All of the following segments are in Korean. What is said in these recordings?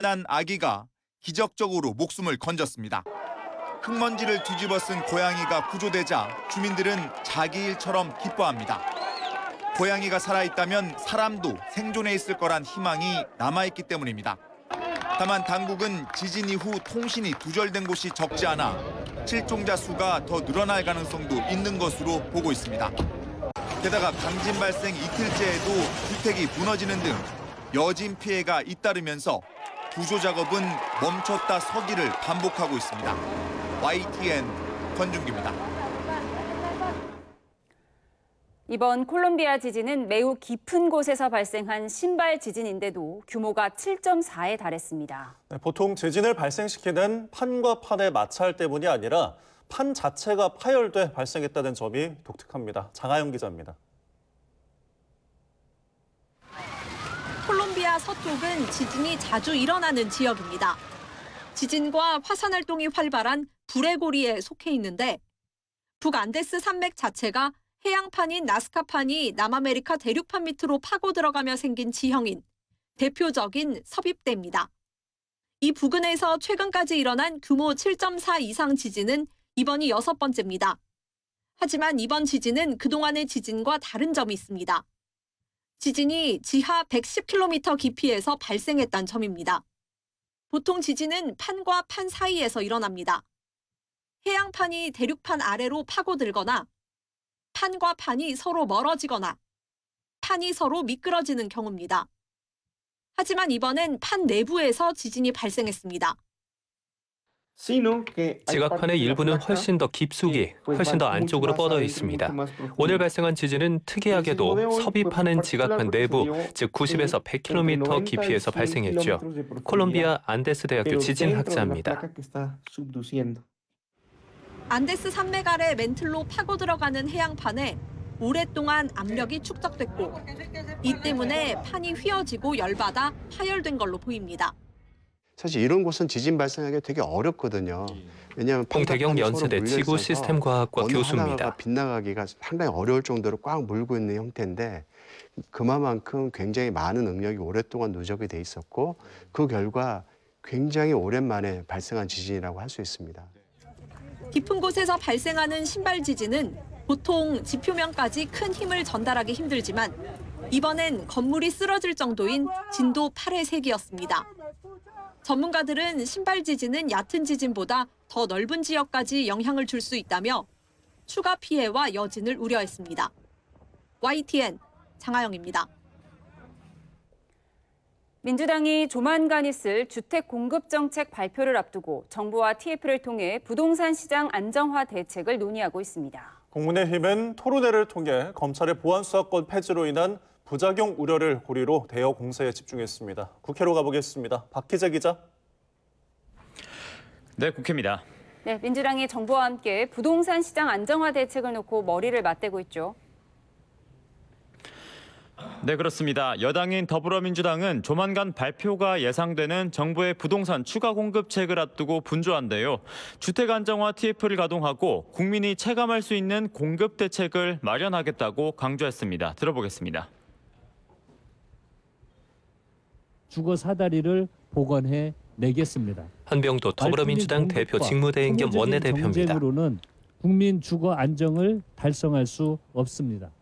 난 아기가 기적적으로 목숨을 건졌습니다. 흙먼지를 뒤집어 쓴 고양이가 구조되자 주민들은 자기 일처럼 기뻐합니다. 고양이가 살아있다면 사람도 생존해 있을 거란 희망이 남아있기 때문입니다. 다만 당국은 지진 이후 통신이 두절된 곳이 적지 않아 실종자 수가 더 늘어날 가능성도 있는 것으로 보고 있습니다. 게다가 강진 발생 이틀째에도 주택이 무너지는 등 여진 피해가 잇따르면서 구조 작업은 멈췄다 서기를 반복하고 있습니다. YTN 권준기입니다. 이번 콜롬비아 지진은 매우 깊은 곳에서 발생한 신발 지진인데도 규모가 7.4에 달했습니다. 보통 지진을 발생시키는 판과 판의 마찰 때문이 아니라 판 자체가 파열돼 발생했다는 점이 독특합니다. 장하영 기자입니다. 콜롬비아 서쪽은 지진이 자주 일어나는 지역입니다. 지진과 화산 활동이 활발한 불의 고리에 속해 있는데 북안데스 산맥 자체가 해양판인 나스카판이 남아메리카 대륙판 밑으로 파고 들어가며 생긴 지형인 대표적인 섭입대입니다. 이 부근에서 최근까지 일어난 규모 7.4 이상 지진은 이번이 6번째입니다. 하지만 이번 지진은 그동안의 지진과 다른 점이 있습니다. 지진이 지하 110km 깊이에서 발생했다는 점입니다. 보통 지진은 판과 판 사이에서 일어납니다. 해양판이 대륙판 아래로 파고들거나 판과 판이 서로 멀어지거나 판이 서로 미끄러지는 경우입니다. 하지만 이번엔 판 내부에서 지진이 발생했습니다. 지각판의 일부는 훨씬 더 깊숙이, 훨씬 더 안쪽으로 뻗어 있습니다. 오늘 발생한 지진은 특이하게도 섭입하는 지각판 내부, 즉 90에서 100km 깊이에서 발생했죠. 콜롬비아 안데스 대학교 지진학자입니다. 안데스 산맥 아래 멘틀로 파고 들어가는 해양판에 오랫동안 압력이 축적됐고 이 때문에 판이 휘어지고 열받아 파열된 걸로 보입니다. 사실 이런 곳은 지진 발생하기 되게 어렵거든요. 왜냐하면 홍태경 연세대 지구시스템과학과 교수입니다. 하나가 빗나가기가 상당히 어려울 정도로 꽉 물고 있는 형태인데 그만큼 굉장히 많은 응력이 오랫동안 누적이 돼 있었고 그 결과 굉장히 오랜만에 발생한 지진이라고 할 수 있습니다. 깊은 곳에서 발생하는 신발 지진은 보통 지표면까지 큰 힘을 전달하기 힘들지만 이번엔 건물이 쓰러질 정도인 진도 8의 세기였습니다. 전문가들은 신발 지진은 얕은 지진보다 더 넓은 지역까지 영향을 줄 수 있다며 추가 피해와 여진을 우려했습니다. YTN 장하영입니다. 민주당이 조만간 있을 주택 공급 정책 발표를 앞두고 정부와 TF를 통해 부동산 시장 안정화 대책을 논의하고 있습니다. 국민의힘은 토론회를 통해 검찰의 보안수사권 폐지로 인한 부작용 우려를 고리로 대여 공세에 집중했습니다. 국회로 가보겠습니다. 박희재 기자. 네, 국회입니다. 네, 민주당이 정부와 함께 부동산 시장 안정화 대책을 놓고 머리를 맞대고 있죠. 네, 그렇습니다. 여당인 더불어민주당은 조만간 발표가 예상되는 정부의 부동산 추가 공급책을 앞두고 분주한데요. 주택 안정화 TF를 가동하고 국민이 체감할 수 있는 공급 대책을 마련하겠다고 강조했습니다. 들어보겠습니다. 주거 사다리를 복원해 내겠습니다. 한병도 더불어민주당 대표 직무대행 겸 원내대표입니다. 정쟁으로는 국민 주거 안정을 달성할 수 없습니다.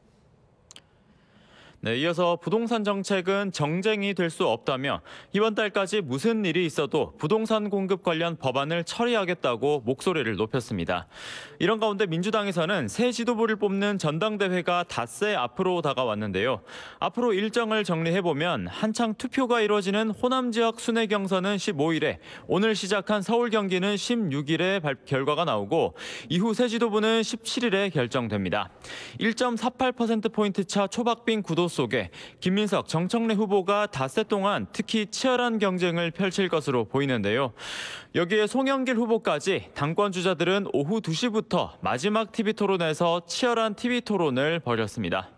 네, 이어서 부동산 정책은 정쟁이 될 수 없다며 이번 달까지 무슨 일이 있어도 부동산 공급 관련 법안을 처리하겠다고 목소리를 높였습니다. 이런 가운데 민주당에서는 새 지도부를 뽑는 전당대회가 닷새 앞으로 다가왔는데요. 앞으로 일정을 정리해보면 한창 투표가 이루어지는 호남 지역 순회 경선은 15일에, 오늘 시작한 서울 경기는 16일에 결과가 나오고 이후 새 지도부는 17일에 결정됩니다. 1.48%포인트 차 초박빙 구도 속에 김민석, 정청래 후보가 닷새 동안 특히 치열한 경쟁을 펼칠 것으로 보이는데요. 여기에 송영길 후보까지 당권 주자들은 오후 2시부터 마지막 TV토론에서 치열한 TV토론을 벌였습니다.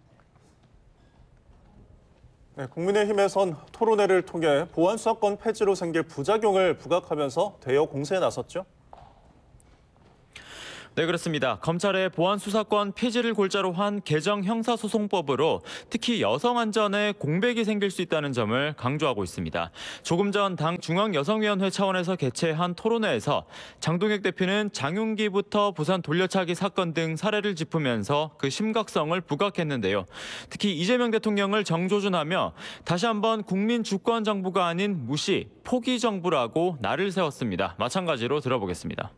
네, 국민의힘에선 토론회를 통해 보안수사권 폐지로 생길 부작용을 부각하면서 대여 공세에 나섰죠. 네, 그렇습니다. 검찰의 보안수사권 폐지를 골자로 한 개정 형사소송법으로 특히 여성 안전에 공백이 생길 수 있다는 점을 강조하고 있습니다. 조금 전 당 중앙여성위원회 차원에서 개최한 토론회에서 장동혁 대표는 장윤기부터 부산 돌려차기 사건 등 사례를 짚으면서 그 심각성을 부각했는데요. 특히 이재명 대통령을 정조준하며 다시 한번 국민 주권 정부가 아닌 무시, 포기 정부라고 날을 세웠습니다. 마찬가지로 들어보겠습니다.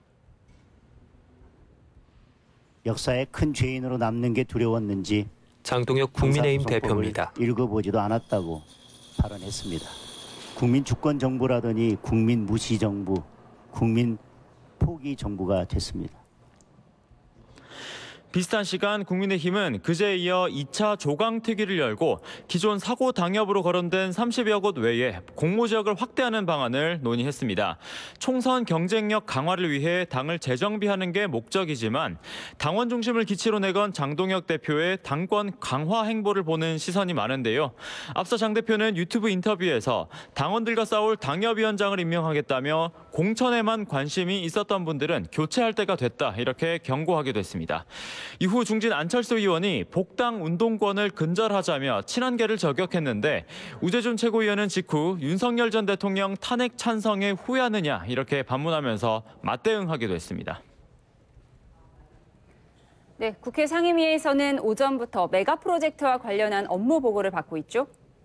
역사의 큰 죄인으로 남는 게 두려웠는지 장동혁 국민의힘 대표입니다. 읽어보지도 않았다고 발언했습니다. 국민 주권 정부라더니 국민 무시 정부, 국민 포기 정부가 됐습니다. 비슷한 시간 국민의힘은 그제에 이어 2차 조강특위를 열고 기존 사고 당협으로 거론된 30여 곳 외에 공모지역을 확대하는 방안을 논의했습니다. 총선 경쟁력 강화를 위해 당을 재정비하는 게 목적이지만 당원 중심을 기치로 내건 장동혁 대표의 당권 강화 행보를 보는 시선이 많은데요. 앞서 장 대표는 유튜브 인터뷰에서 당원들과 싸울 당협위원장을 임명하겠다며 공천에만 관심이 있었던 분들은 교체할 때가 됐다 이렇게 경고하기도 했습니다. 이후 중진 안철수 의원이 복당 운동권을 근절하자며 친한계를 저격했는데 우재준 최고위원은 직후 윤석열 전 대통령 탄핵 찬성에 후회하느냐 이렇게 반문하면서 맞대응하기도 했습니다. 네, 국회 상임위에서는 오전부터 메가 프로젝트와 관련한 업무 보고를 받고 있죠.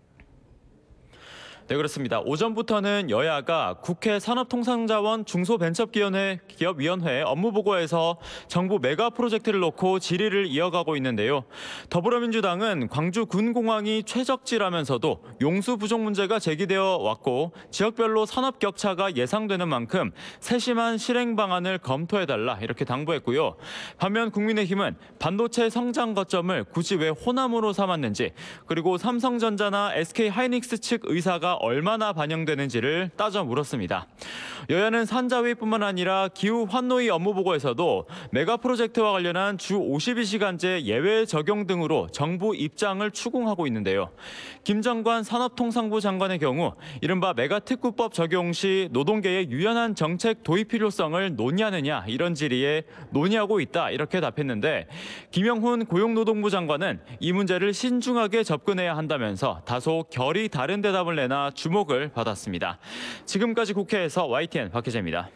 네, 오전부터는 여야가 국회 산업통상자원 중소벤처기업위원회 업무보고에서 정부 메가 프로젝트를 놓고 질의를 이어가고 있는데요. 더불어민주당은 광주 군공항이 최적지라면서도 용수 부족 문제가 제기되어 왔고 지역별로 산업 격차가 예상되는 만큼 세심한 실행 방안을 검토해달라 이렇게 당부했고요. 반면 국민의힘은 반도체 성장 거점을 굳이 왜 호남으로 삼았는지 그리고 삼성전자나 SK하이닉스 측 의사가 얼마나 반영되는지를 따져 물었습니다. 여야는 산자위뿐만 아니라 기후 환노위 업무보고에서도 메가 프로젝트와 관련한 주 52시간제 예외 적용 등으로 정부 입장을 추궁하고 있는데요. 김정관 산업통상부 장관의 경우 이른바 메가특구법 적용 시 노동계의 유연한 정책 도입 필요성을 논의하느냐 이런 질의에 논의하고 있다 이렇게 답했는데 김영훈 고용노동부 장관은 이 문제를 신중하게 접근해야 한다면서 다소 결이 다른 대답을 내나 주목을 받았습니다. 지금까지 국회에서 YTN 박혜재입니다.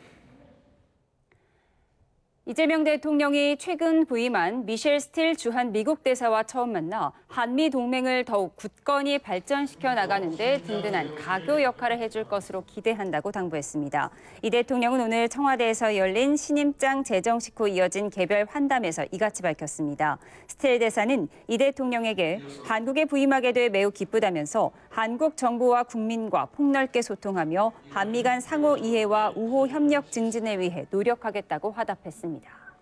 이재명 대통령이 최근 부임한 미셸 스틸 주한 미국 대사와 처음 만나 한미 동맹을 더욱 굳건히 발전시켜 나가는 데 든든한 가교 역할을 해줄 것으로 기대한다고 당부했습니다. 이 대통령은 오늘 청와대에서 열린 신임장 제정식 후 이어진 개별 환담에서 이같이 밝혔습니다. 스틸 대사는 이 대통령에게 한국에 부임하게 돼 매우 기쁘다면서 한국 정부와 국민과 폭넓게 소통하며 한미 간 상호 이해와 우호 협력 증진을 위해 노력하겠다고 화답했습니다.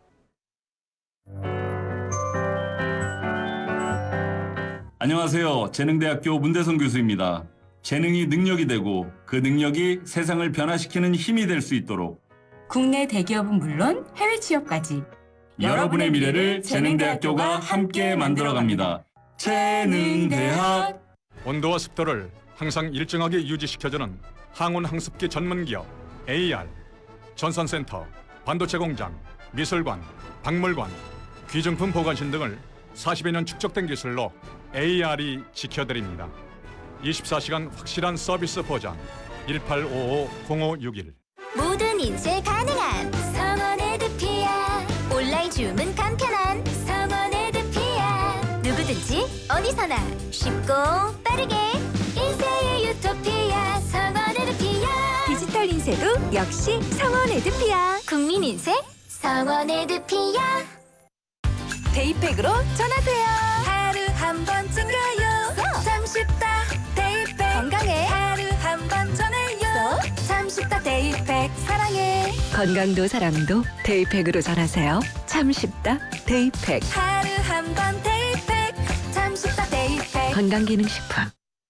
안녕하세요. 재능대학교 문대성 교수입니다. 재능이 능력이 되고 그 능력이 세상을 변화시키는 힘이 될 수 있도록 국내 대기업은 물론 해외 취업까지 여러분의 미래를 재능대학교가 함께 만들어갑니다. 재능대학. 온도와 습도를 항상 일정하게 유지시켜주는 항온항습기 전문기업 AR, 전산센터, 반도체 공장, 미술관, 박물관, 귀중품 보관실 등을 40여 년 축적된 기술로 AR이 지켜드립니다. 24시간 확실한 서비스 보장 1855-0561. 모든 인쇄 가능한 성원에드피아. 온라인 주문 간편한 성원에드피아. 누구든지 어디서나 쉽고 빠르게 인쇄의 유토피아 성원에드피아. 디지털 인쇄도 역시 성원에드피아. 국민 인쇄 성원에드피아. 데이팩으로 전화돼요. 하루 한 번 챙겨요. 참 쉽다 데이팩. 건강해 하루 한 번 전해요. 참 쉽다 데이팩. 사랑해. 건강도 사랑도 데이팩으로 전하세요. 참 쉽다 데이팩. 하루 한 번 데이팩. 참 쉽다 데이팩. 건강기능식품.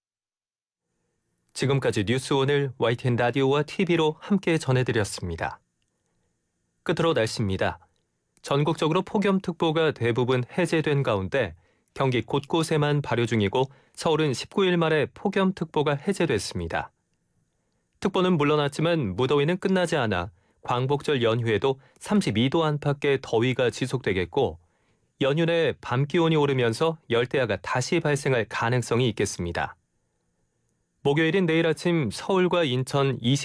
지금까지 뉴스 오늘 YTN 라디오와 TV로 함께 전해드렸습니다. 끝으로 날씨입니다. 전국적으로 폭염특보가 대부분 해제된 가운데 경기 곳곳에만 발효 중이고 서울은 19일 말에 폭염특보가 해제됐습니다. 특보는 물러났지만 무더위는 끝나지 않아 광복절 연휴에도 32도 안팎의 더위가 지속되겠고 연휴 내 밤 기온이 오르면서 열대야가 다시 발생할 가능성이 있겠습니다. 목요일인 내일 아침 서울과 인천